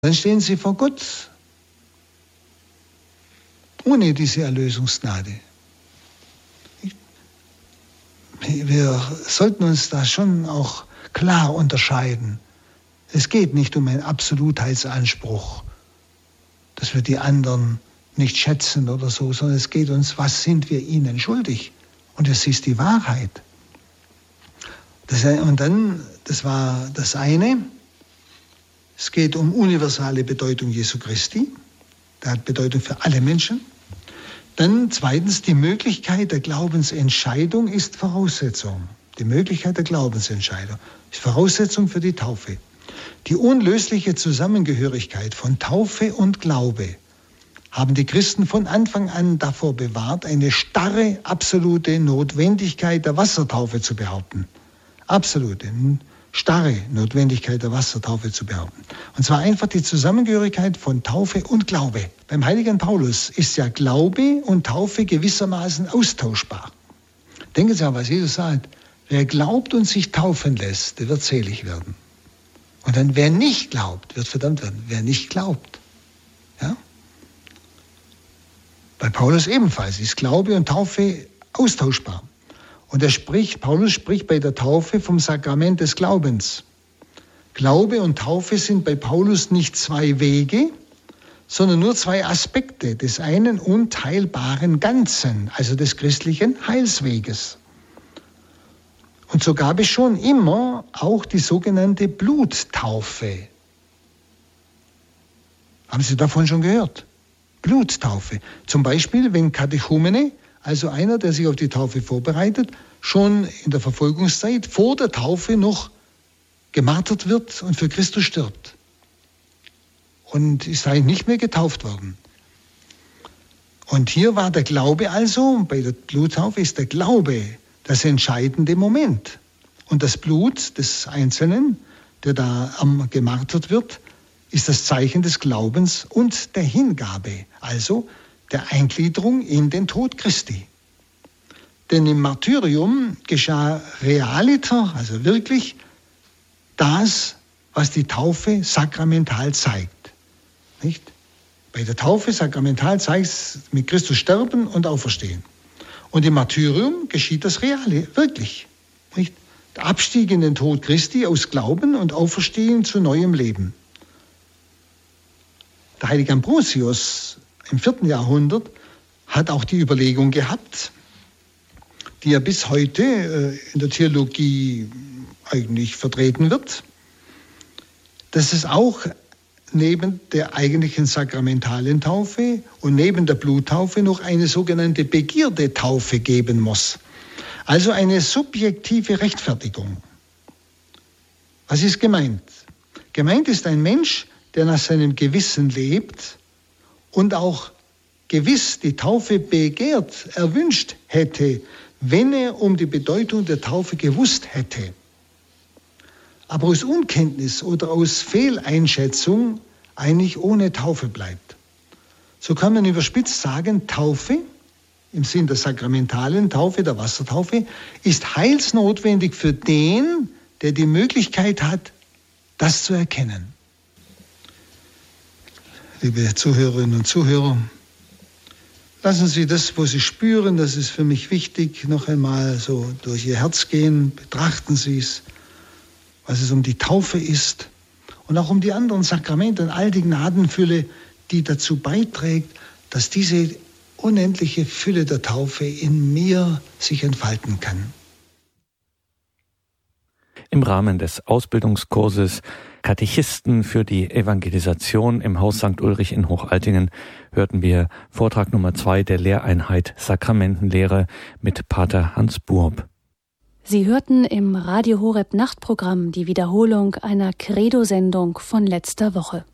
Dann stehen sie vor Gott ohne diese Erlösungsgnade. Wir sollten uns da schon auch klar unterscheiden. Es geht nicht um einen Absolutheitsanspruch, dass wir die anderen nicht schätzen oder so, sondern es geht uns, was sind wir ihnen schuldig? Und es ist die Wahrheit. Das war das eine. Es geht um universale Bedeutung Jesu Christi. Der hat Bedeutung für alle Menschen. Dann zweitens, die Möglichkeit der Glaubensentscheidung ist Voraussetzung. Die Möglichkeit der Glaubensentscheidung ist Voraussetzung für die Taufe. Die unlösliche Zusammengehörigkeit von Taufe und Glaube haben die Christen von Anfang an davor bewahrt, eine starre, absolute Notwendigkeit der Wassertaufe zu behaupten. Absolute, starre Notwendigkeit der Wassertaufe zu behaupten. Und zwar einfach die Zusammengehörigkeit von Taufe und Glaube. Beim heiligen Paulus ist ja Glaube und Taufe gewissermaßen austauschbar. Denken Sie an, was Jesus sagt. Wer glaubt und sich taufen lässt, der wird selig werden. Und dann, wer nicht glaubt, wird verdammt werden. Wer nicht glaubt. Ja? Bei Paulus ebenfalls ist Glaube und Taufe austauschbar. Und Paulus spricht bei der Taufe vom Sakrament des Glaubens. Glaube und Taufe sind bei Paulus nicht zwei Wege, sondern nur zwei Aspekte des einen unteilbaren Ganzen, also des christlichen Heilsweges. Und so gab es schon immer auch die sogenannte Bluttaufe. Haben Sie davon schon gehört? Bluttaufe. Zum Beispiel, wenn Katechumene, also einer, der sich auf die Taufe vorbereitet, schon in der Verfolgungszeit vor der Taufe noch gemartert wird und für Christus stirbt. Und ist eigentlich nicht mehr getauft worden. Und hier war der Glaube also, bei der Bluttaufe ist der Glaube das entscheidende Moment. Und das Blut des Einzelnen, der da gemartert wird, ist das Zeichen des Glaubens und der Hingabe, also der Eingliederung in den Tod Christi. Denn im Martyrium geschah realiter, also wirklich, das, was die Taufe sakramental zeigt. Nicht? Bei der Taufe sakramental zeigt es mit Christus sterben und auferstehen. Und im Martyrium geschieht das Reale, wirklich. Nicht? Der Abstieg in den Tod Christi aus Glauben und Auferstehen zu neuem Leben. Der heilige Ambrosius im 4. Jahrhundert hat auch die Überlegung gehabt, die ja bis heute in der Theologie eigentlich vertreten wird, dass es auch neben der eigentlichen sakramentalen Taufe und neben der Bluttaufe noch eine sogenannte Begierdetaufe geben muss. Also eine subjektive Rechtfertigung. Was ist gemeint? Gemeint ist ein Mensch, der nach seinem Gewissen lebt und auch gewiss die Taufe begehrt, erwünscht hätte, wenn er um die Bedeutung der Taufe gewusst hätte. Aber aus Unkenntnis oder aus Fehleinschätzung eigentlich ohne Taufe bleibt. So kann man überspitzt sagen, Taufe, im Sinn der sakramentalen Taufe, der Wassertaufe, ist heilsnotwendig für den, der die Möglichkeit hat, das zu erkennen. Liebe Zuhörerinnen und Zuhörer, lassen Sie das, wo Sie spüren, das ist für mich wichtig, noch einmal so durch Ihr Herz gehen, betrachten Sie es, was es um die Taufe ist und auch um die anderen Sakramente und all die Gnadenfülle, die dazu beiträgt, dass diese unendliche Fülle der Taufe in mir sich entfalten kann. Im Rahmen des Ausbildungskurses Katechisten für die Evangelisation im Haus St. Ulrich in Hochaltingen hörten wir Vortrag Nummer 2 der Lehreinheit Sakramentenlehre mit Pater Hans Burb. Sie hörten im Radio Horeb Nachtprogramm die Wiederholung einer Credo-Sendung von letzter Woche.